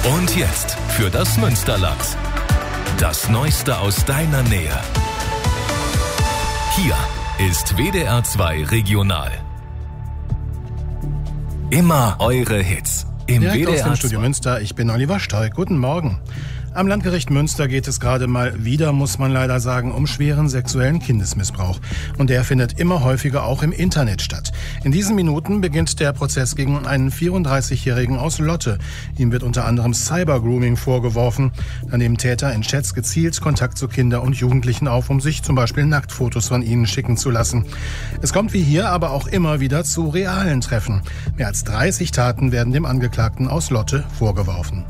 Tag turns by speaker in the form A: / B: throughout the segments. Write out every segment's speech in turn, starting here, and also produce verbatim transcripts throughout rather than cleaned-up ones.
A: Und jetzt für das Münsterland. Das Neueste aus deiner Nähe. Hier ist W D R zwei Regional. Immer eure Hits im
B: Direkt
A: W D R
B: aus dem Studio Münster, ich bin Oliver Stoik. Guten Morgen. Am Landgericht Münster geht es gerade mal wieder, muss man leider sagen, um schweren sexuellen Kindesmissbrauch. Und der findet immer häufiger auch im Internet statt. In diesen Minuten beginnt der Prozess gegen einen vierunddreißigjährigen aus Lotte. Ihm wird unter anderem Cybergrooming vorgeworfen. Da nehmen Täter in Chats gezielt Kontakt zu Kindern und Jugendlichen auf, um sich zum Beispiel Nacktfotos von ihnen schicken zu lassen. Es kommt wie hier aber auch immer wieder zu realen Treffen. Mehr als dreißig Taten werden dem Angeklagten aus Lotte vorgeworfen.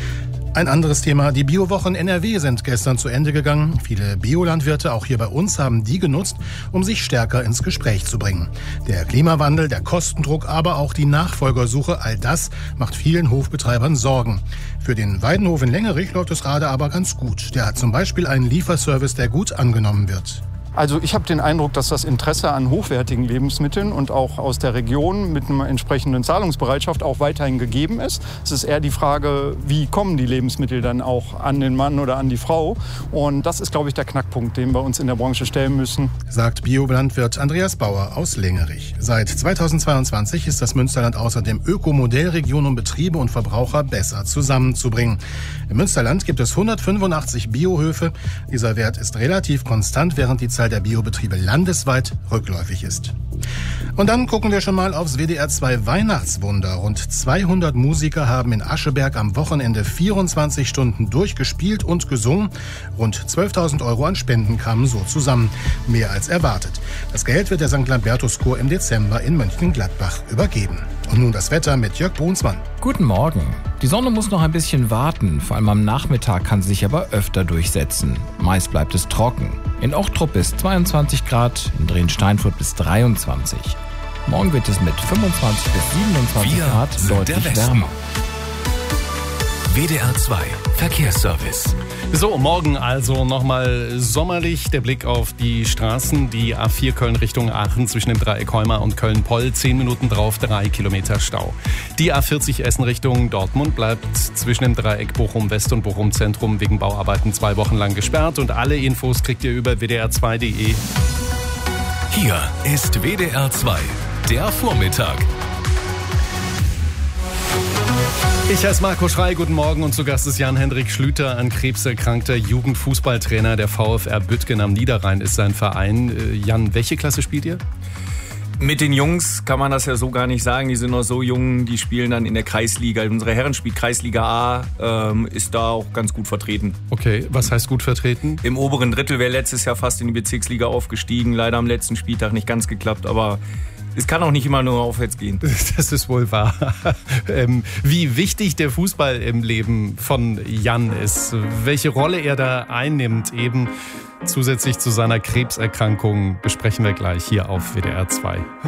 B: Ein anderes Thema. Die Biowochen N R W sind gestern zu Ende gegangen. Viele Biolandwirte, auch hier bei uns, haben die genutzt, um sich stärker ins Gespräch zu bringen. Der Klimawandel, der Kostendruck, aber auch die Nachfolgersuche, all das macht vielen Hofbetreibern Sorgen. Für den Weidenhof in Lengerich läuft es gerade aber ganz gut. Der hat zum Beispiel einen Lieferservice, der gut angenommen wird.
C: Also ich habe den Eindruck, dass das Interesse an hochwertigen Lebensmitteln und auch aus der Region mit einer entsprechenden Zahlungsbereitschaft auch weiterhin gegeben ist. Es ist eher die Frage, wie kommen die Lebensmittel dann auch an den Mann oder an die Frau. Und das ist, glaube ich, der Knackpunkt, den wir uns in der Branche stellen müssen.
B: Sagt Biolandwirt Andreas Bauer aus Lengerich. Seit zweitausendzweiundzwanzig ist das Münsterland außerdem Ökomodellregion, um Betriebe und Verbraucher besser zusammenzubringen. Im Münsterland gibt es hundertfünfundachtzig Biohöfe. Dieser Wert ist relativ konstant, während die Zahl der Biobetriebe landesweit rückläufig ist. Und dann gucken wir schon mal aufs W D R zwei Weihnachtswunder. Rund zweihundert Musiker haben in Ascheberg am Wochenende vierundzwanzig Stunden durchgespielt und gesungen. Rund zwölftausend Euro an Spenden kamen so zusammen. Mehr als erwartet. Das Geld wird der Sankt Lambertus-Chor im Dezember in Mönchengladbach übergeben. Und nun das Wetter mit Jörg Brunsmann.
D: Guten Morgen. Die Sonne muss noch ein bisschen warten. Vor allem am Nachmittag kann sie sich aber öfter durchsetzen. Meist bleibt es trocken. In Ochtrup bis zweiundzwanzig Grad, in Drehen-Steinfurt bis dreiundzwanzig. Morgen wird es mit fünfundzwanzig bis siebenundzwanzig
A: Wir
D: Grad
A: sind
D: deutlich
A: der Westen.
D: wärmer.
A: W D R zwei Verkehrsservice.
E: So, morgen also nochmal sommerlich. Der Blick auf die Straßen. Die A vier Köln Richtung Aachen zwischen dem Dreieck Heuma und Köln-Poll. Zehn Minuten drauf, drei Kilometer Stau. Die A vierzig Essen Richtung Dortmund bleibt zwischen dem Dreieck Bochum-West und Bochum-Zentrum wegen Bauarbeiten zwei Wochen lang gesperrt. Und alle Infos kriegt ihr über w d r zwei punkt d e.
A: Hier ist W D R zwei, der Vormittag.
E: Ich heiße Marco Schrei, guten Morgen und zu Gast ist Jan-Hendrik Schlüter, ein krebserkrankter Jugendfußballtrainer. Der VfR Büttgen am Niederrhein ist sein Verein. Jan, welche Klasse spielt ihr?
F: Mit den Jungs kann man das ja so gar nicht sagen. Die sind noch so jung, die spielen dann in der Kreisliga. Unsere Herren spielt Kreisliga A, ähm, ist da auch ganz gut vertreten.
E: Okay, was heißt gut vertreten?
F: Im oberen Drittel wäre letztes Jahr fast in die Bezirksliga aufgestiegen. Leider am letzten Spieltag nicht ganz geklappt, aber es kann auch nicht immer nur aufwärts gehen.
E: Das ist wohl wahr. ähm, wie wichtig der Fußball im Leben von Jan ist, welche Rolle er da einnimmt, eben zusätzlich zu seiner Krebserkrankung, besprechen wir gleich hier auf W D R zwei.